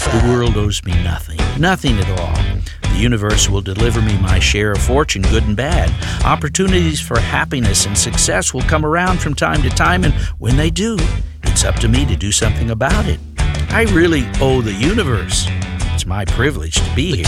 The world owes me nothing, nothing at all. The universe will deliver me my share of fortune, good and bad. Opportunities for happiness and success will come around from time to time, and when they do, it's up to me to do something about it. I really owe the universe. It's my privilege to be here.